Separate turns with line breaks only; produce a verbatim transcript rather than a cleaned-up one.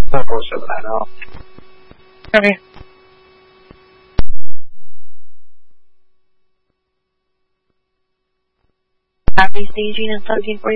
No cosa no.
Okay. Happy staging and plugging for you.